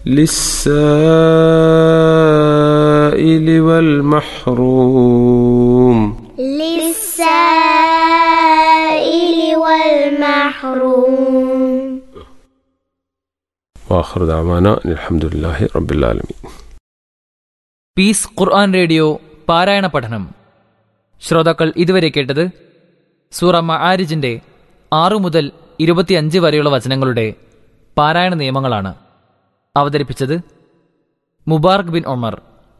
للسائل والمحروم للسائل والمحروم. وآخر دعوانا الحمد لله رب العالمين. Piece ഖുർആൻ radio പാരായണ പഠനം. ശ്രോതാക്കൾ ഇതുവരെ കേട്ടത് സൂറ മആരിജിന്റെ 6 മുതൽ 25 വരെയുള്ള വചനങ്ങളുടെ പാരായണ നിയമങ്ങളാണ്. അവതരിപ്പിച്ചത് മുബാറക് ബിൻ ഉമർ.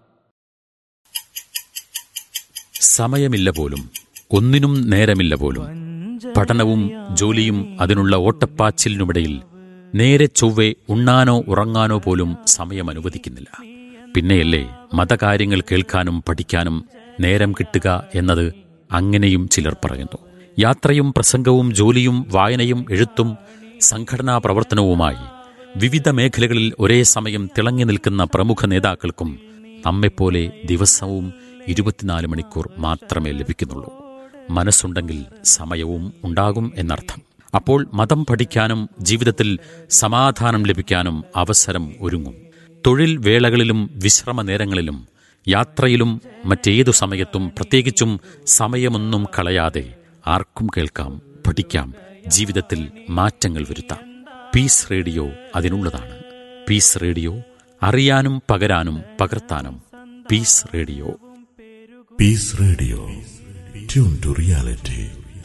സമയമില്ല പോലും, ഒന്നിനും നേരമില്ല പോലും. പഠനവും ജോലിയും അതിനുള്ള ഓട്ടപ്പാച്ചിലിനുമിടയിൽ നേരെ ചൊവ്വെ ഉണ്ണാനോ ഉറങ്ങാനോ പോലും സമയം അനുവദിക്കുന്നില്ല. പിന്നെയല്ലേ മതകാര്യങ്ങൾ കേൾക്കാനും പഠിക്കാനും നേരം കിട്ടുക എന്നത്. അങ്ങനെയും ചിലർ പറയുന്നു. യാത്രയും പ്രസംഗവും ജോലിയും വായനയും എഴുത്തും സംഘടനാ പ്രവർത്തനവുമായി വിവിധ മേഖലകളിൽ ഒരേ സമയം തിളങ്ങി നിൽക്കുന്ന പ്രമുഖ നേതാക്കൾക്കും നമ്മെപ്പോലെ ദിവസവും 24 മണിക്കൂർ മാത്രമേ ലഭിക്കുന്നുള്ളൂ. മനസ്സുണ്ടെങ്കിൽ സമയവും ഉണ്ടാകും എന്നർത്ഥം. അപ്പോൾ മതം പഠിക്കാനും ജീവിതത്തിൽ സമാധാനം ലഭിക്കാനും അവസരം ഒരുങ്ങും. തൊഴിൽ വേളകളിലും വിശ്രമ നേരങ്ങളിലും യാത്രയിലും മറ്റേതു സമയത്തും പ്രത്യേകിച്ചും സമയമൊന്നും കളയാതെ ആർക്കും കേൾക്കാം, പഠിക്കാം, ജീവിതത്തിൽ മാറ്റങ്ങൾ വരുത്താം. Piece radio അതിനുള്ളതാണ്. പീസ് റേഡിയോ, അറിയാനും പകരാനും പകർത്താനും. Piece radio. Piece radio, tune to reality.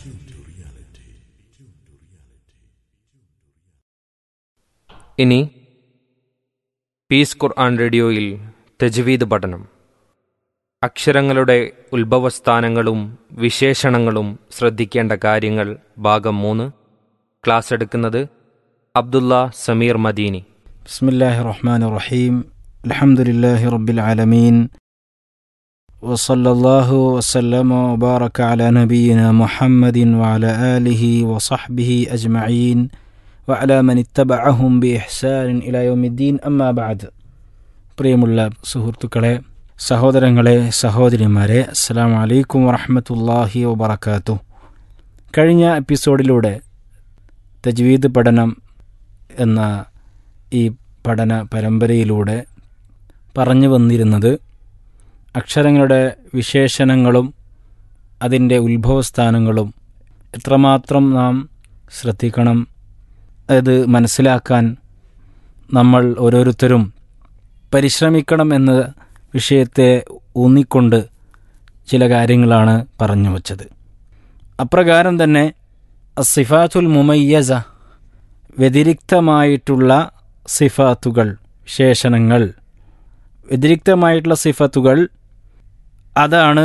ഇനി പീസ് ഖുർആൻ റേഡിയോയിൽ തജ്വീദ് പഠനം. അക്ഷരങ്ങളുടെ ഉത്ഭവസ്ഥാനങ്ങളും വിശേഷണങ്ങളും ശ്രദ്ധിക്കേണ്ട കാര്യങ്ങൾ, ഭാഗം 3. ക്ലാസ് എടുക്കുന്നത് അബ്ദുള്ള സമീർ മദീനി. ബിസ്മില്ലാഹിർ റഹ്മാനിർ റഹീം. അൽഹംദുലില്ലാഹി റബ്ബിൽ ആലമീൻ. വസല്ലല്ലാഹു വസല്ലമ വബാറക അലാ നബിയിന മുഹമ്മദിൻ വഅലാ ആലിഹി വസഹ്ബിഹി അജ്മഈൻ വഅലാ മൻ ഇത്തബഅഹും ബിഇഹ്സാനിൻ ഇലാ യൗമിദ്ദീൻ. അമ്മാ ബഅദ്. പ്രിയമുള്ള സുഹൃത്തുക്കളെ, സഹോദരങ്ങളെ, സഹോദരിമാരെ, അസ്സലാമു അലൈക്കും വറഹ്മത്തുള്ളാഹി വബറകാതുഹു. കഴിഞ്ഞ എപ്പിസോഡിലൂടെ തജ്വീദ് പഠനം എന്ന ഈ പഠന പരമ്പരയിലൂടെ പറഞ്ഞു വന്നിരുന്നത് അക്ഷരങ്ങളുടെ വിശേഷണങ്ങളും അതിൻ്റെ ഉത്ഭവസ്ഥാനങ്ങളും എത്രമാത്രം നാം ശ്രദ്ധിക്കണം, അത് മനസ്സിലാക്കാൻ നമ്മൾ ഓരോരുത്തരും പരിശ്രമിക്കണം എന്ന വിഷയത്തെ ഊന്നിക്കൊണ്ട് ചില കാര്യങ്ങളാണ് പറഞ്ഞു വച്ചത്. അപ്രകാരം തന്നെ അസ്സിഫാത്തുൽ മുമയ്യസ, വ്യതിരിക്തമായിട്ടുള്ള സിഫാത്തുകൾ, വിശേഷണങ്ങൾ, വ്യതിരിക്തമായിട്ടുള്ള സിഫത്തുകൾ, അതാണ്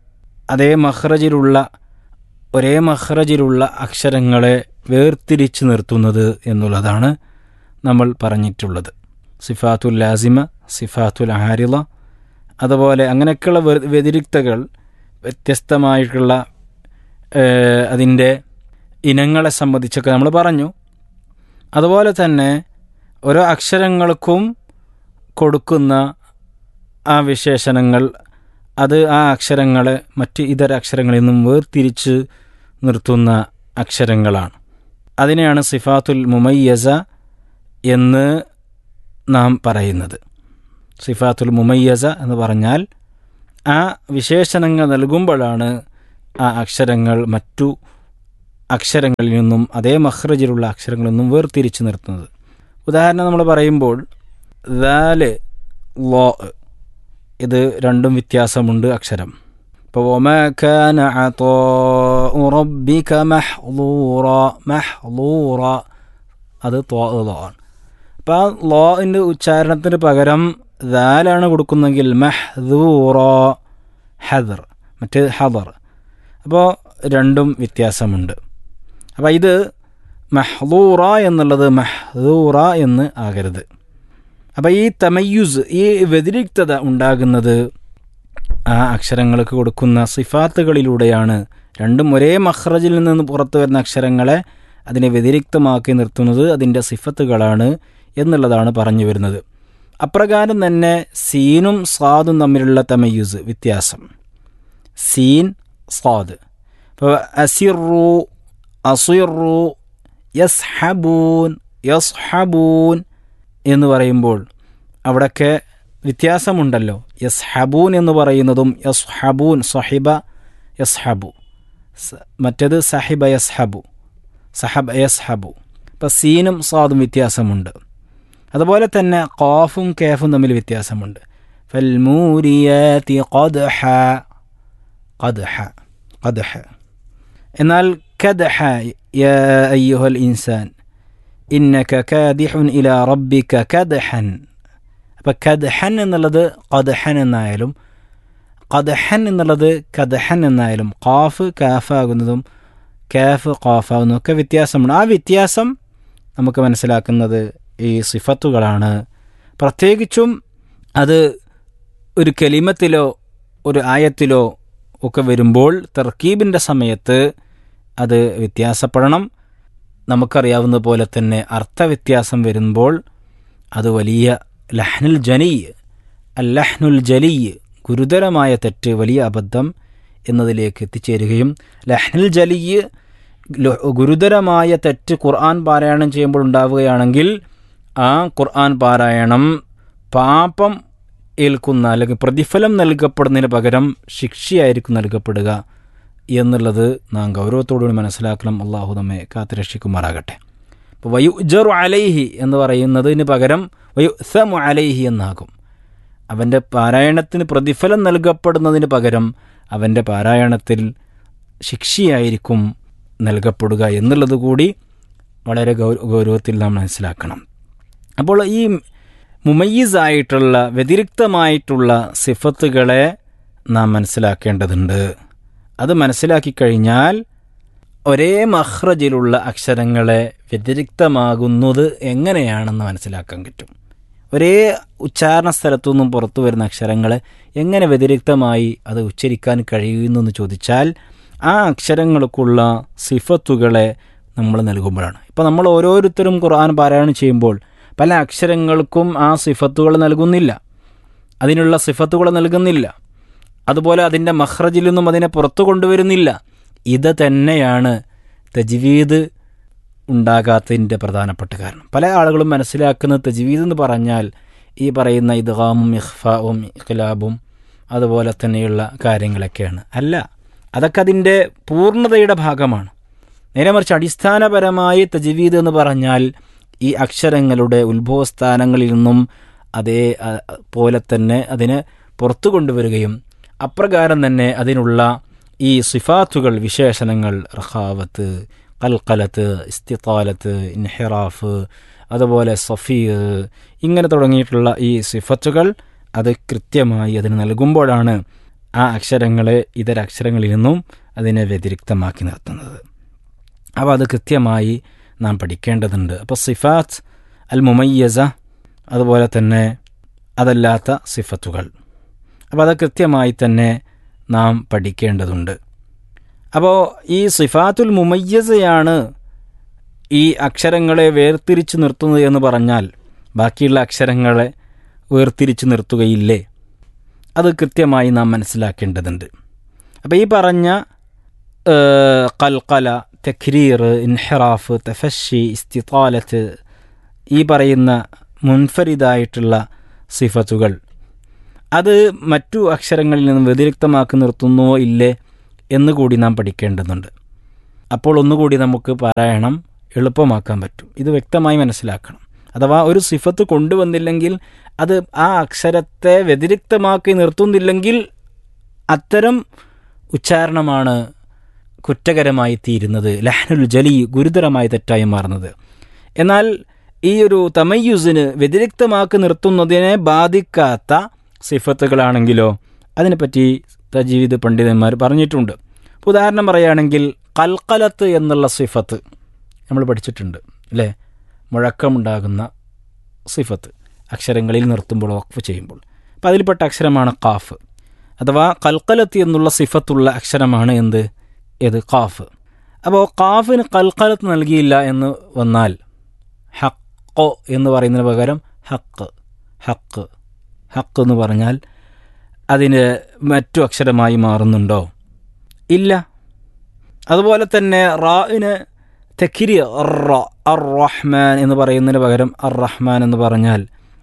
ഒരേ മഖ്റജിലുള്ള അക്ഷരങ്ങളെ വേർതിരിച്ച് നിർത്തുന്നത് എന്നുള്ളതാണ് നമ്മൾ പറഞ്ഞിട്ടുള്ളത്. സിഫാത്തുൽ ലാസിമ, സിഫാത്തുൽ ആരിള, അതുപോലെ അങ്ങനെയൊക്കെയുള്ള വ്യതിരിക്തകൾ, വ്യത്യസ്തമായിട്ടുള്ള അതിൻ്റെ ഇനങ്ങളെ സംബന്ധിച്ചൊക്കെ നമ്മൾ പറഞ്ഞു. അതുപോലെ തന്നെ ഓരോ അക്ഷരങ്ങൾക്കും കൊടുക്കുന്ന ആ വിശേഷണങ്ങൾ, അത് ആ അക്ഷരങ്ങളെ മറ്റ് ഇതര അക്ഷരങ്ങളിൽ നിന്നും വേർതിരിച്ച് നിർത്തുന്ന അക്ഷരങ്ങളാണ്. അതിനെയാണ് സിഫാത്തുൽ മുമയ്യസ എന്ന് നാം പറയുന്നത്. സിഫാത്തുൽ മുമയ്യസ എന്ന് പറഞ്ഞാൽ ആ വിശേഷണങ്ങൾ നൽകുമ്പോഴാണ് ആ അക്ഷരങ്ങൾ മറ്റു അക്ഷരങ്ങളിൽ നിന്നും അതേ മഖ്റജിലുള്ള അക്ഷരങ്ങളിൽ നിന്നും വേർതിരിച്ച് നിർത്തുന്നത്. ഉദാഹരണം നമ്മൾ പറയുമ്പോൾ ദാല്, ലോ, ഇത് രണ്ടും വ്യത്യാസമുണ്ട് അക്ഷരം. ഇപ്പോൾ വമാ കാന അതാഉ റബ്ബിക മഹ്ളൂറ, മഹ്ളൂറ, അത് ത്വാഅ്. അപ്പോൾ ആ ലോൻ്റെ ഉച്ചാരണത്തിന് പകരം ദാലാണ് കൊടുക്കുന്നെങ്കിൽ മഹ്ദൂറ, ഹദർ, മറ്റേ ഹദർ. അപ്പോൾ രണ്ടും വ്യത്യാസമുണ്ട്. അപ്പോൾ ഇത് മഹ്ളൂറ എന്നുള്ളത് മഹ്ദൂറ എന്ന് ആകരുത്. അപ്പോൾ ഈ തമയ്യുസ്, ഈ വ്യതിരിക്തത ഉണ്ടാകുന്നത് ആ അക്ഷരങ്ങൾക്ക് കൊടുക്കുന്ന സിഫാത്തുകളിലൂടെയാണ്. രണ്ടും ഒരേ മഖ്റജിൽ നിന്ന് പുറത്തു വരുന്ന അക്ഷരങ്ങളെ അതിനെ വ്യതിരിക്തമാക്കി നിർത്തുന്നത് അതിൻ്റെ സിഫത്തുകളാണ് എന്നുള്ളതാണ് പറഞ്ഞു വരുന്നത്. അപ്രകാരം തന്നെ സീനും സ്വാദും തമ്മിലുള്ള തമയ്യുസ്, വ്യത്യാസം. സീൻ, സ്വാദ്. ഇപ്പോൾ അസിറു, അസിറു, യസ്ഹബൂൻ, യസ്ഹബൂൻ എന്ന് പറയുമ്പോൾ അവിടെയൊക്കെ വ്യത്യാസമുണ്ടല്ലോ. യസ്ഹബൂൻ എന്ന് പറയുന്നതും യസ്ഹബൂൻ, സഹിബ യസ്ഹബു, മറ്റേത് സഹിബ യസ്ഹബു, സഹബ യസ്ഹബു. ഇപ്പം സീനും സാദും വ്യത്യാസമുണ്ട്. അതുപോലെ തന്നെ ഖാഫും കാഫും തമ്മിൽ വ്യത്യാസമുണ്ട്. ഫൽമൂരിയാതി ഖദ്ഹ, ഖദ്ഹ ഖദ്ഹ. എന്നാൽ കദ്ഹ യാ അയ്യുഹൽ ഇൻസാൻ ഇന്നക കാദിഹുൻ ഇലാ റബ്ബിക കദ്ഹൻ. അപ്പം കദ്ഹൻ എന്നുള്ളത് ഖദ്ഹൻ എന്നായാലും ഖദ്ഹൻ എന്നുള്ളത് കദ്ഹൻ എന്നായാലും ഖാഫ് കാഫാകുന്നതും കാഫ് ഖാഫാകുന്നതും ഒക്കെ വ്യത്യാസമുണ്ട്. ആ വ്യത്യാസം നമുക്ക് മനസ്സിലാക്കുന്നത് ഈ സിഫത്തുകളാണ്. പ്രത്യേകിച്ചും അത് ഒരു കലിമത്തിലോ ഒരു ആയത്തിലോ ഒക്കെ വരുമ്പോൾ തർക്കീബിൻ്റെ സമയത്ത് അത് വ്യത്യാസപ്പെടണം. നമുക്കറിയാവുന്ന പോലെ തന്നെ അർത്ഥവ്യത്യാസം വരുമ്പോൾ അത് വലിയ ലഹ്നുൽ ജലി, അല്ലഹ്നുൽ ജലി, ഗുരുതരമായ തെറ്റ്, വലിയ അബദ്ധം എന്നതിലേക്ക് എത്തിച്ചേരുകയും ലഹ്നുൽ ജലി, ഗുരുതരമായ തെറ്റ് ഖുർആൻ പാരായണം ചെയ്യുമ്പോൾ ഉണ്ടാവുകയാണെങ്കിൽ ആ ഖുർആൻ പാരായണം പാപം ഏൽക്കുന്ന അല്ലെങ്കിൽ പ്രതിഫലം നൽകപ്പെടുന്നതിന് പകരം ശിക്ഷയായിരിക്കും നൽകപ്പെടുക എന്നുള്ളത് നാം ഗൗരവത്തോടുകൂടി മനസ്സിലാക്കണം. അള്ളാഹു നമ്മെ കാത്തുരക്ഷിക്കുമാറാകട്ടെ. ഇപ്പോൾ വയുജറു അലൈഹി എന്ന് പറയുന്നതിന് പകരം വയുസമു അലൈഹി എന്നാകും. അവൻ്റെ പാരായണത്തിന് പ്രതിഫലം നൽകപ്പെടുന്നതിന് പകരം അവൻ്റെ പാരായണത്തിൽ ശിക്ഷയായിരിക്കും നൽകപ്പെടുക എന്നുള്ളത് കൂടി വളരെ ഗൗരവത്തിൽ നാം മനസ്സിലാക്കണം. അപ്പോൾ ഈ മുമയ്യിസായിട്ടുള്ള വ്യതിരിക്തമായിട്ടുള്ള സിഫത്തുകളെ നാം മനസ്സിലാക്കേണ്ടതുണ്ട്. അത് മനസ്സിലാക്കിക്കഴിഞ്ഞാൽ ഒരേ മഖ്റജിലുള്ള അക്ഷരങ്ങളെ വ്യതിരിക്തമാകുന്നത് എങ്ങനെയാണെന്ന് മനസ്സിലാക്കാൻ പറ്റും. ഒരേ ഉച്ചാരണ സ്ഥലത്തു നിന്നും പുറത്തു വരുന്ന അക്ഷരങ്ങളെ എങ്ങനെ വ്യതിരിക്തമായി അത് ഉച്ചരിക്കാൻ കഴിയുമെന്ന് ചോദിച്ചാൽ ആ അക്ഷരങ്ങൾക്കുള്ള സിഫത്തുകളെ നമ്മൾ നൽകുമ്പോഴാണ്. ഇപ്പോൾ നമ്മൾ ഓരോരുത്തരും ഖുർആൻ പാരായണം ചെയ്യുമ്പോൾ പല അക്ഷരങ്ങൾക്കും ആ സിഫത്തുകൾ നൽകുന്നില്ല, അതിനുള്ള സിഫത്തുകൾ നൽകുന്നില്ല. അതുപോലെ അതിൻ്റെ മഖ്റജിൽ നിന്നും അതിനെ പുറത്തു കൊണ്ടുവരുന്നില്ല. ഇത് തന്നെയാണ് തജ്വീദ് ഉണ്ടാകാത്തതിൻ്റെ പ്രധാനപ്പെട്ട കാരണം. പല ആളുകളും മനസ്സിലാക്കുന്ന തജ്വീദ് എന്ന് പറഞ്ഞാൽ ഈ പറയുന്ന ഇദ്ഗാമും ഇഖ്ഫാവും ഇഖ്ലാബും അതുപോലെ തന്നെയുള്ള കാര്യങ്ങളൊക്കെയാണ്. അല്ല, അതൊക്കെ അതിൻ്റെ പൂർണ്ണതയുടെ ഭാഗമാണ്. നേരെ മറിച്ച് അടിസ്ഥാനപരമായി തജ്വീദ് എന്ന് പറഞ്ഞാൽ ഈ അക്ഷരങ്ങളുടെ ഉത്ഭവസ്ഥാനങ്ങളിൽ നിന്നും അതേ പോലെ തന്നെ അതിനെ പുറത്തു കൊണ്ടുവരികയും അപ്രകാരം തന്നെ അതിനുള്ള ഈ സിഫാത്തുകൾ, വിശേഷണങ്ങൾ, റഖാവത്ത്, ഖൽഖലത്ത്, ഇസ്തിത്താലത്ത്, ഇൻഹിറാഫ്, അതുപോലെ സഫീർ, ഇങ്ങനെ തുടങ്ങിയിട്ടുള്ള ഈ സിഫത്തുകൾ അത് കൃത്യമായി അതിന് നൽകുമ്പോഴാണ് ആ അക്ഷരങ്ങളെ ഇതര അക്ഷരങ്ങളിൽ നിന്നും അതിനെ വ്യതിരിക്തമാക്കി നിർത്തുന്നത്. അപ്പോൾ അത് കൃത്യമായി നാം പഠിക്കേണ്ടതുണ്ട്. അപ്പോൾ സിഫാത്ത് അൽ മുമയ്യസ, അതുപോലെ തന്നെ അതല്ലാത്ത സിഫത്തുകൾ, അപ്പോൾ അത് കൃത്യമായി തന്നെ നാം പഠിക്കേണ്ടതുണ്ട്. അപ്പോൾ ഈ സിഫാത്തുൽ മുമയ്യസയാണ് ഈ അക്ഷരങ്ങളെ വേർതിരിച്ച് നിർത്തുന്നത് എന്ന് പറഞ്ഞാൽ ബാക്കിയുള്ള അക്ഷരങ്ങളെ വേർതിരിച്ച് നിർത്തുകയില്ലേ? അത് കൃത്യമായി നാം മനസ്സിലാക്കേണ്ടതുണ്ട്. അപ്പോൾ ഈ പറഞ്ഞ ഖൽഖല, തക്രീർ, ഇൻഹിറാഫ്, തഫഷി, ഇസ്തിത്താലത്ത്, ഈ പറയുന്ന മുൻഫരിദായിട്ടുള്ള സിഫത്തുകൾ അത് മറ്റു അക്ഷരങ്ങളിൽ നിന്നും വ്യതിരിക്തമാക്കി നിർത്തുന്നുവോ ഇല്ലേ എന്നുകൂടി നാം പഠിക്കേണ്ടതുണ്ട്. അപ്പോൾ ഒന്നുകൂടി നമുക്ക് പാരായണം എളുപ്പമാക്കാൻ പറ്റും. ഇത് വ്യക്തമായി മനസ്സിലാക്കണം. അഥവാ ഒരു സിഫത്ത് കൊണ്ടുവന്നില്ലെങ്കിൽ, അത് ആ അക്ഷരത്തെ വ്യതിരിക്തമാക്കി നിർത്തുന്നില്ലെങ്കിൽ അത്തരം ഉച്ചാരണമാണ് കുറ്റകരമായി തീരുന്നത്, ലഹ്നുൽ ജലി, ഗുരുതരമായ തെറ്റായി മാറുന്നത്. എന്നാൽ ഈ ഒരു തമയ്യുസിന് വ്യതിരിക്തമാക്കി നിർത്തുന്നതിനെ ബാധിക്കാത്ത സിഫത്തുകളാണെങ്കിലോ അതിനെപ്പറ്റി തജ്വീദ് പണ്ഡിതന്മാർ പറഞ്ഞിട്ടുണ്ട്. ഉദാഹരണം പറയുകയാണെങ്കിൽ ഖൽഖലത്ത് എന്നുള്ള സിഫത്ത് നമ്മൾ പഠിച്ചിട്ടുണ്ട് അല്ലേ? മുഴക്കമുണ്ടാകുന്ന സിഫത്ത് അക്ഷരങ്ങളിൽ നിർത്തുമ്പോൾ, വഖഫ് ചെയ്യുമ്പോൾ. അപ്പോൾ അതിൽപ്പെട്ട അക്ഷരമാണ് ഖാഫ്. അഥവാ ഖൽഖലത്ത് എന്നുള്ള സിഫത്തുള്ള അക്ഷരമാണ് ഏത് ഖാഫ്. അപ്പോൾ ഖാഫിന് ഖൽഖലത്ത് നൽകിയില്ല എന്ന് വന്നാൽ ഹഖ് എന്ന് പറയുന്നതിന് പകരം ഹക്ക് എന്ന് പറഞ്ഞാൽ അതിന് മറ്റു അക്ഷരമായി മാറുന്നുണ്ടോ? ഇല്ല. അതുപോലെ തന്നെ റാഇന് തക്രി അർ റഹ്മാൻ എന്ന് പറയുന്നതിന് പകരം അർ റഹ്മാൻ എന്ന് പറഞ്ഞാൽ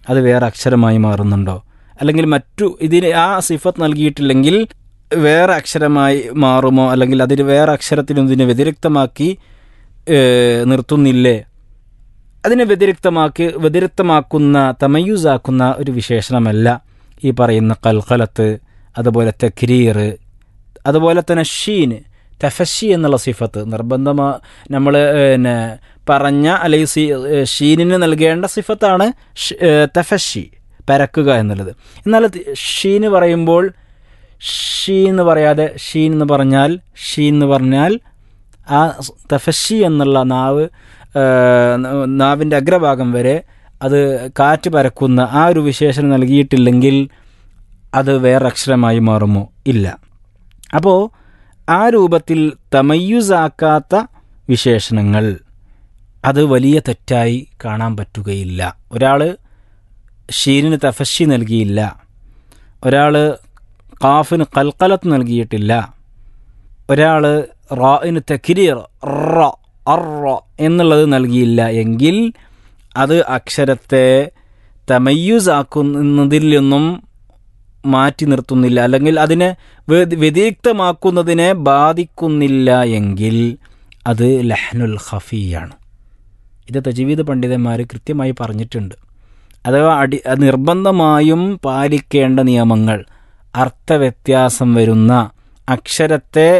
അത് വേറെ അക്ഷരമായി മാറുന്നുണ്ടോ, അല്ലെങ്കിൽ മറ്റു ഇതിന് ആ സിഫത്ത് നൽകിയിട്ടില്ലെങ്കിൽ വേറെ അക്ഷരമായി മാറുമോ, അല്ലെങ്കിൽ അതിന് വേറെ അക്ഷരത്തിനും ഇതിനെ വ്യതിരിക്തമാക്കി നിർത്തുന്നില്ലേ? അതിനെ വ്യതിരിക്തമാക്കുന്ന തമയ്യുസാക്കുന്ന ഒരു വിശേഷണമല്ല ഈ പറയുന്ന കൽഖലത്ത്, അതുപോലെ തക്രീർ, അതുപോലെ തന്നെ ഷീൻ, തഫഷി എന്നുള്ള സിഫത്ത് നമ്മൾ പറഞ്ഞ അല്ലെങ്കിൽ ഷീനിന് നൽകേണ്ട സിഫത്താണ് തഫഷി, പരക്കുക എന്നുള്ളത്. എന്നാൽ ഷീന് പറയുമ്പോൾ ഷീൻ എന്ന് പറയാതെ ഷീൻ എന്ന് പറഞ്ഞാൽ ആ തഫഷി എന്നുള്ള നാവിൻ്റെ അഗ്രഭാഗം വരെ അത് കാറ്റ് പരക്കുന്ന ആ ഒരു വിശേഷണം നൽകിയിട്ടില്ലെങ്കിൽ അത് വേറെ അക്ഷരമായി മാറുമോ? ഇല്ല. അപ്പോൾ ആ രൂപത്തിൽ തമയ്യുസാക്കാത്ത വിശേഷണങ്ങൾ അത് വലിയ തെറ്റായി കാണാൻ പറ്റുകയില്ല. ഒരാൾ ഷീനിന് തഫഷി നൽകിയില്ല, ഒരാൾ ഖാഫിന് ഖൽഖലത്ത് നൽകിയിട്ടില്ല, ഒരാൾ റാഇന് തക്രീർ എന്നുള്ളത് നൽകിയില്ല എങ്കിൽ അത് അക്ഷരത്തെ തമയ്യുസാക്കുന്നതിൽ നിന്നും മാറ്റി നിർത്തുന്നില്ല, അല്ലെങ്കിൽ അതിനെ വ്യതിരിക്തമാക്കുന്നതിനെ ബാധിക്കുന്നില്ല എങ്കിൽ അത് ലഹ്നുൽ ഖഫിയാണ്. ഇത് തജ്വീദ് പണ്ഡിതന്മാർ കൃത്യമായി പറഞ്ഞിട്ടുണ്ട്. അഥവാ നിർബന്ധമായും പാലിക്കേണ്ട നിയമങ്ങൾ, അർത്ഥവ്യത്യാസം വരുന്ന, അക്ഷരത്തെ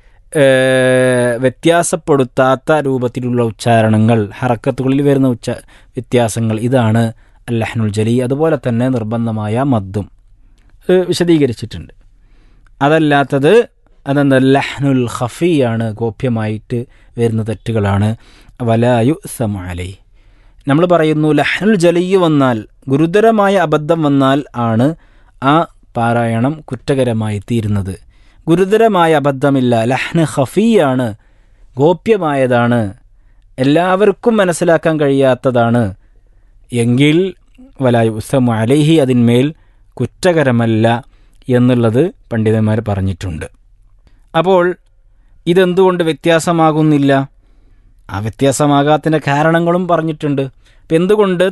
വ്യത്യാസപ്പെടുത്താത്ത രൂപത്തിലുള്ള ഉച്ചാരണങ്ങൾ, ഹറക്കത്തുകളിൽ വരുന്ന വ്യത്യാസങ്ങൾ, ഇതാണ് ലഹ്നുൽ ജലി. അതുപോലെ തന്നെ നിർബന്ധമായ മദ്ദും വിശദീകരിച്ചിട്ടുണ്ട്. അതല്ലാത്തത് അതെന്താ ലഹ്നുൽ ഖഫിയാണ്, ഗോപ്യമായിട്ട് വരുന്ന തെറ്റുകളാണ്. വലാ യുഅ്സമു അലൈഹി. നമ്മൾ പറയുന്നു ലഹ്നുൽ ജലി വന്നാൽ, ഗുരുതരമായ അബദ്ധം വന്നാൽ ആണ് ആ പാരായണം കുറ്റകരമായി തീരുന്നത്. ഗുരുതരമായ അബദ്ധമില്ല, ലഹ്ന് ഖഫിയാണ്, ഗോപ്യമായതാണ്, എല്ലാവർക്കും മനസ്സിലാക്കാൻ കഴിയാത്തതാണ് എങ്കിൽ വലാ യുഅ്സമു അലൈഹി, അതിന്മേൽ കുറ്റകരമല്ല എന്നുള്ളത് പണ്ഡിതന്മാർ പറഞ്ഞിട്ടുണ്ട്. അപ്പോൾ ഇതെന്തുകൊണ്ട് വ്യത്യാസമാകുന്നില്ല? ആ വ്യത്യാസമാകാത്തതിൻ്റെ കാരണങ്ങളും പറഞ്ഞിട്ടുണ്ട്. അപ്പം എന്തുകൊണ്ട്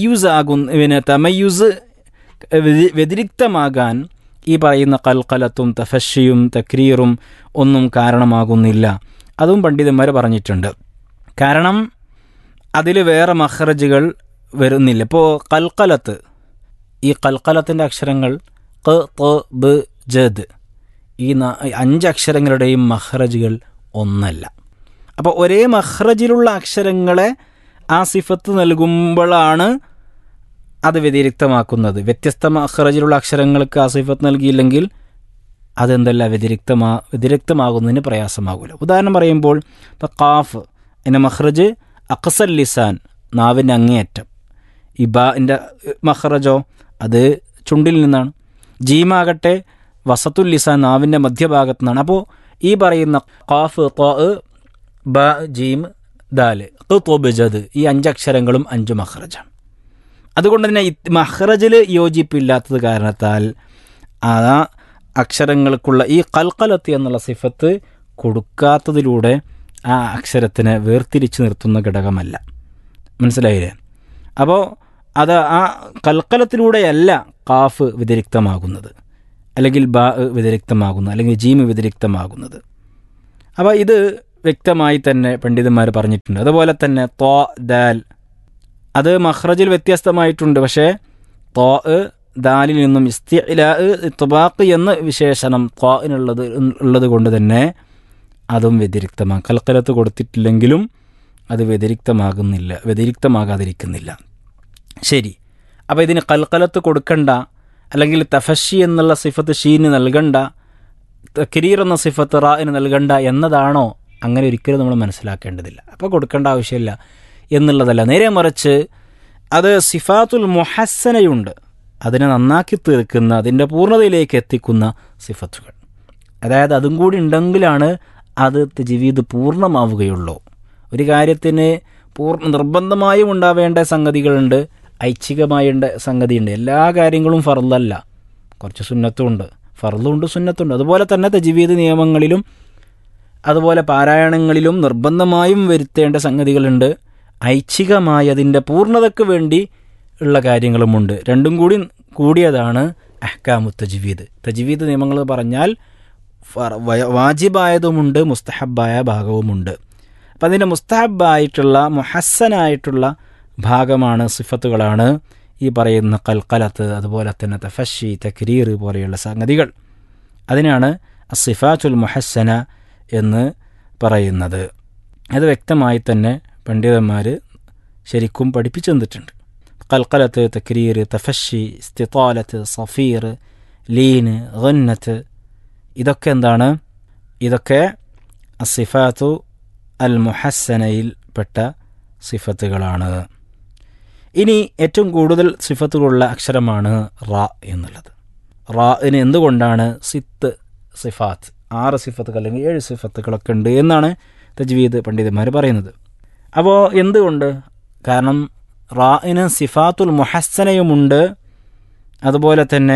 തമയ്യുസ് വ്യതിരിക്തമാകാൻ ഈ പറയുന്ന ഖൽഖലത്തും തഫഷിയും തക്രീറും ഒന്നും കാരണമാകുന്നില്ല? അതും പണ്ഡിതന്മാർ പറഞ്ഞിട്ടുണ്ട്. കാരണം അതിൽ വേറെ മഖ്റജുകൾ വരുന്നില്ല. ഇപ്പോൾ ഖൽഖലത്ത്, ഈ ഖൽഖലത്തിൻ്റെ അക്ഷരങ്ങൾ ഖ, ത, ബ, ജദ്, ഈ 5 അക്ഷരങ്ങളുടെയും മഖ്റജുകൾ ഒന്നല്ല. അപ്പോൾ ഒരേ മഖ്റജിലുള്ള അക്ഷരങ്ങളെ ആ സിഫത്ത് നൽകുമ്പോഴാണ് അത് വ്യതിരിക്തമാക്കുന്നത്. വ്യത്യസ്ത മഖ്റജിലുള്ള അക്ഷരങ്ങൾക്ക് ആ സിഫത്ത് നൽകിയില്ലെങ്കിൽ അതെന്തല്ല വ്യതിരിക്തമാകുന്നതിന് പ്രയാസമാകില്ല. ഉദാഹരണം പറയുമ്പോൾ ഇപ്പോൾ ഖാഫ് എൻ്റെ മഖ്റജ് അഖ്സൽ ലിസാൻ, നാവിൻ്റെ അങ്ങേയറ്റം. ഇബാൻ്റെ മഖ്റജോ അത് ചുണ്ടിൽ നിന്നാണ്. ജീമാകട്ടെ വസത്തുൽ ലിസാൻ, നാവിൻ്റെ മധ്യഭാഗത്തു നിന്നാണ്. അപ്പോൾ ഈ പറയുന്ന ഖാഫ്, ത്വ, ബ, ജീം, ദാല്, ഖ്, ജദ്, ഈ 5 അക്ഷരങ്ങളും 5 മഖ്റജാണ്. അതുകൊണ്ട് തന്നെ മഖ്റജിൽ യോജിപ്പില്ലാത്തത് കാരണത്താൽ ആ അക്ഷരങ്ങൾക്കുള്ള ഈ ഖൽഖലത്ത് എന്നുള്ള സിഫത്ത് കൊടുക്കാത്തതിലൂടെ ആ അക്ഷരത്തിനെ വേർതിരിച്ച് നിർത്തുന്ന ഘടകമല്ല. മനസ്സിലായില്ലേ? അപ്പോൾ അത് ആ ഖൽഖലത്തിലൂടെയല്ല ഖാഫ് വ്യതിരിക്തമാകുന്നത്, അല്ലെങ്കിൽ ബ വ്യതിരിക്തമാകുന്നത്, അല്ലെങ്കിൽ ജീം വ്യതിരിക്തമാകുന്നത്. അപ്പോൾ ഇത് വ്യക്തമായി തന്നെ പണ്ഡിതന്മാർ പറഞ്ഞിട്ടുണ്ട്. അതുപോലെ തന്നെ ത്വ, ദാൽ, അത് മഖ്റജിൽ വ്യത്യസ്തമായിട്ടുണ്ട്. പക്ഷേ ത്വ, ദാലിൽ നിന്നും ഇസ്തിഇലാ, ഇത്ബാഖ് എന്ന വിശേഷണം ത്വഇനുള്ളത് കൊണ്ട് തന്നെ അതും വ്യതിരിക്തമാകും. ഖൽഖലത്ത് കൊടുത്തിട്ടില്ലെങ്കിലും അത് വ്യതിരിക്തമാകാതിരിക്കുന്നില്ല. ശരി, അപ്പോൾ ഇതിന് ഖൽഖലത്ത് കൊടുക്കണ്ട, അല്ലെങ്കിൽ തഫഷി എന്നുള്ള സിഫത്ത് ഷീന് നൽകണ്ട, തക്രീർ എന്ന സിഫത്ത് റാഇന് നൽകണ്ട എന്നതാണോ? അങ്ങനെ ഒരിക്കലും നമ്മൾ മനസ്സിലാക്കേണ്ടതില്ല. അപ്പോൾ കൊടുക്കേണ്ട ആവശ്യമില്ല എന്നുള്ളതല്ല. നേരെ മറിച്ച് അത് സിഫാത്തുൽ മുഹസ്സനയുണ്ട്, അതിനെ നന്നാക്കി തീർക്കുന്ന, അതിൻ്റെ പൂർണ്ണതയിലേക്ക് എത്തിക്കുന്ന സിഫത്തുകൾ. അതായത് അതും കൂടി ഉണ്ടെങ്കിലാണ് അത് തജ്വീദ് പൂർണ്ണമാവുകയുള്ളൂ. ഒരു കാര്യത്തിന് നിർബന്ധമായും ഉണ്ടാവേണ്ട സംഗതികളുണ്ട്, ഐച്ഛികമായ സംഗതിയുണ്ട്. എല്ലാ കാര്യങ്ങളും ഫർളല്ല, കുറച്ച് സുന്നത്തുമുണ്ട്, ഫർളുണ്ട്, സുന്നത്തുണ്ട്. അതുപോലെ തന്നെ തജ്വീദ് നിയമങ്ങളിലും അതുപോലെ പാരായണങ്ങളിലും നിർബന്ധമായും വരുത്തേണ്ട സംഗതികളുണ്ട്. ഐച്ഛികമായി അതിൻ്റെ പൂർണ്ണതയ്ക്ക് വേണ്ടി ഉള്ള കാര്യങ്ങളുമുണ്ട്. രണ്ടും കൂടിയതാണ് അഹ്കാമു തജ്വീദ്. തജ്വീദ് നിയമങ്ങൾ പറഞ്ഞാൽ വാജിബായതുമുണ്ട്, മുസ്തഹബായ ഭാഗവുമുണ്ട്. അപ്പം അതിൻ്റെ മുസ്തഹബായിട്ടുള്ള മുഹസ്സനായിട്ടുള്ള ഭാഗമാണ്, സിഫത്തുകളാണ് ഈ പറയുന്ന ഖൽഖലത്ത്, അതുപോലെ തന്നെ തഫഷി, തക്രീർ പോലെയുള്ള സംഗതികൾ. അതിനാണ് അസിഫാത്തുൽ മുഹസ്സന എന്ന് പറയുന്നത്. അത് വ്യക്തമായി തന്നെ പണ്ഡിതന്മാർ ശരിക്കും പഠിപ്പിച്ചു തന്നിട്ടുണ്ട്. ഖൽഖലത്ത്, തക്രീർ, തഫഷി, ഇസ്തിതാലത്ത്, സഫീർ, ലീന്, ഗന്നത്ത്, ഇതൊക്കെ എന്താണ്? ഇതൊക്കെ അസിഫാത്തു അൽ മുഹസ്സനയിൽപ്പെട്ട സിഫത്തുകളാണ്. ഇനി ഏറ്റവും കൂടുതൽ സിഫത്തുകളുള്ള അക്ഷരമാണ് റാ എന്നുള്ളത്. റാഇന് എന്തുകൊണ്ടാണ് സിഫാത്ത് 6 സിഫത്തുകൾ അല്ലെങ്കിൽ 7 സിഫത്തുകളൊക്കെ ഉണ്ട് എന്നാണ് തജ്വീദ് പണ്ഡിതന്മാർ പറയുന്നത്. അപ്പോൾ എന്തുകൊണ്ട്? കാരണം റാഇന് സിഫാത്തുൽ മുഹസ്സനയുമുണ്ട്, അതുപോലെ തന്നെ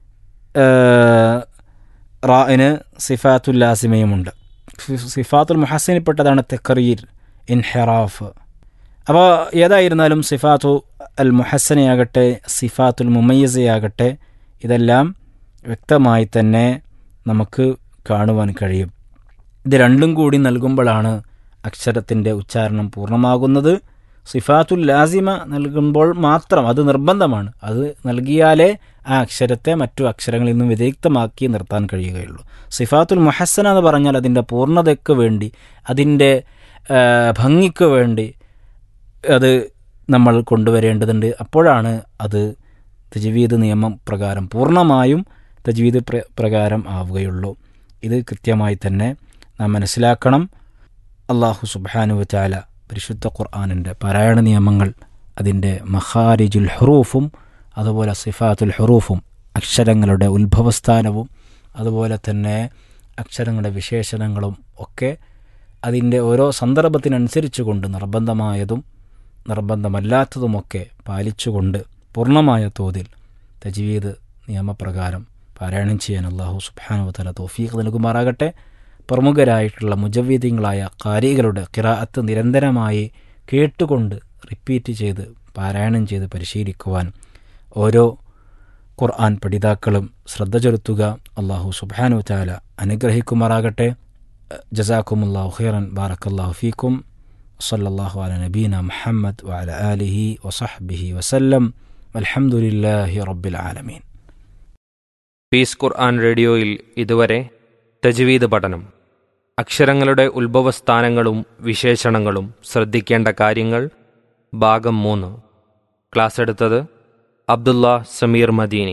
റാഇന് സിഫാത്തുൽ ലാസിമയുമുണ്ട്. സിഫാത്തുൽ മുഹസ്സനിൽപ്പെട്ടതാണ് തക്രീർ, ഇൻഹിറാഫ്. അപ്പോൾ ഏതായിരുന്നാലും സിഫാത്തു അൽ മുഹസ്സനയാകട്ടെ, സിഫാത്തുൽ മുമയ്യസയാകട്ടെ, ഇതെല്ലാം വ്യക്തമായി തന്നെ നമുക്ക് കാണുവാൻ കഴിയും. ഇത് രണ്ടും കൂടി നൽകുമ്പോഴാണ് അക്ഷരത്തിൻ്റെ ഉച്ചാരണം പൂർണ്ണമാകുന്നത്. സിഫാത്തുൽ ലാസിമ നൽകുമ്പോൾ മാത്രം, അത് നിർബന്ധമാണ്, അത് നൽകിയാലേ ആ അക്ഷരത്തെ മറ്റു അക്ഷരങ്ങളിൽ നിന്നും വ്യതിരിക്തമാക്കി നിർത്താൻ കഴിയുകയുള്ളൂ. സിഫാത്തുൽ മുഹസ്സന എന്ന് പറഞ്ഞാൽ അതിൻ്റെ പൂർണ്ണതയ്ക്ക് വേണ്ടി, അതിൻ്റെ ഭംഗിക്ക് വേണ്ടി അത് നമ്മൾ കൊണ്ടുവരേണ്ടതുണ്ട്. അപ്പോഴാണ് അത് തജ്വീദ് നിയമം പ്രകാരം പൂർണ്ണമായും തജ്വീദ് പ്രകാരം ആവുകയുള്ളൂ. ഇത് കൃത്യമായി തന്നെ നാം മനസ്സിലാക്കണം. അല്ലാഹു സുബ്ഹാനഹു വ തആല പരിശുദ്ധ ഖുർആനിൻ്റെ പാരായണ നിയമങ്ങൾ, അതിൻ്റെ മഖാരിജുൽ ഹുറൂഫും അതുപോലെ സിഫാത്തുൽ ഹുറൂഫും, അക്ഷരങ്ങളുടെ ഉത്ഭവസ്ഥാനവും അതുപോലെ തന്നെ അക്ഷരങ്ങളുടെ വിശേഷണങ്ങളും ഒക്കെ അതിൻ്റെ ഓരോ സന്ദർഭത്തിനനുസരിച്ച് കൊണ്ട് നിർബന്ധമായതും നിർബന്ധമല്ലാത്തതുമൊക്കെ പാലിച്ചുകൊണ്ട് പൂർണ്ണമായ തോതിൽ തജ്വീദ് നിയമപ്രകാരം പാരായണം ചെയ്യാൻ അല്ലാഹു സുബ്ഹാനഹു വ തആല തൗഫീഖ് നൽകുമാറാകട്ടെ. പ്രമുഖരായിട്ടുള്ള മുജവ്വിദീങ്ങളായ ഖാരികളുടെ ഖിറാഅത്ത് നിരന്തരമായി കേട്ടുകൊണ്ട് റിപ്പീറ്റ് ചെയ്ത് പാരായണം ചെയ്ത് പരിശീലിക്കുവാൻ ഓരോ ഖുർആൻ പഠിതാക്കളും ശ്രദ്ധ ചെലുത്തുക. അല്ലാഹു സുബ്ഹാനഹു വ തആല അനുഗ്രഹിക്കുമാറാകട്ടെ. ജസാക്കുമുല്ലാഹു ഖൈറൻ. ബാറക്കല്ലാഹു ഫീക്കും. സല്ലല്ലാഹു അലാ നബീന മുഹമ്മദ് വഅലാ ആലിഹി വസഹ്ബിഹി വസല്ലം. വൽഹംദുലില്ലാഹി റബ്ബിൽ ആലമീൻ. പീസ് ഖുർആൻ റേഡിയോയിൽ ഇതുവരെ തജ്വീദ് പഠനം, അക്ഷരങ്ങളുടെ ഉത്ഭവസ്ഥാനങ്ങളും വിശേഷണങ്ങളും, ശ്രദ്ധിക്കേണ്ട കാര്യങ്ങൾ, ഭാഗം 3. ക്ലാസ് എടുത്തത് അബ്ദുള്ള സമീർ മദീനി.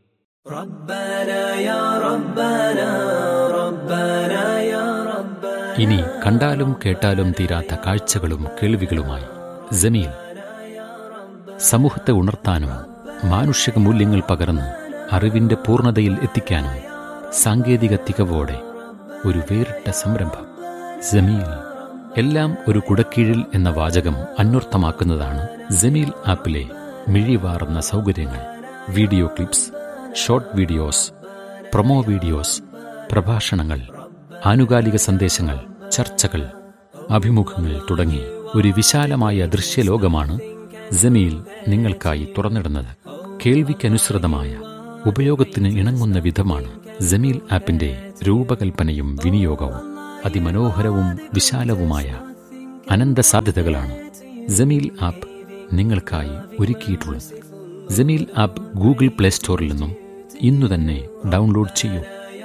ഇനി കണ്ടാലും കേട്ടാലും തീരാത്ത കാഴ്ചകളും കേൾവികളുമായി ജമീൽ. സമൂഹത്തെ ഉണർത്താനും മാനുഷിക മൂല്യങ്ങൾ പകർന്ന് അറിവിന്റെ പൂർണ്ണതയിൽ എത്തിക്കാനും സാങ്കേതിക തികവോടെ ഒരു വേറിട്ട സംരംഭം ജമീൽ. എല്ലാം ഒരു കുടക്കീഴിൽ എന്ന വാചകം അന്വർത്ഥമാക്കുന്നതാണ് ജമീൽ ആപ്പിലെ മിഴിവാർന്ന സൗകര്യങ്ങൾ. Video clips, short videos, promo videos, പ്രഭാഷണങ്ങൾ, ആനുകാലിക സന്ദേശങ്ങൾ, ചർച്ചകൾ, അഭിമുഖങ്ങൾ തുടങ്ങി ഒരു വിശാലമായ ദൃശ്യലോകമാണ് ജമീൽ നിങ്ങൾക്കായി തുറന്നിടുന്നത്. കേൾവിക്കനുസൃതമായ, ഉപയോഗത്തിന് ഇണങ്ങുന്ന വിധമാണ് ജമീൽ ആപ്പിന്റെ രൂപകൽപ്പനയും വിനിയോഗവും. അതിമനോഹരവും വിശാലവുമായ അനന്ത സാധ്യതകളാണ് ജമീൽ ആപ്പ് നിങ്ങൾക്കായി ഒരുക്കിയിട്ടുള്ളത്. ജമീൽ ആപ്പ് ഗൂഗിൾ പ്ലേ സ്റ്റോറിൽ നിന്നും ഇന്നു തന്നെ ഡൗൺലോഡ് ചെയ്യൂ.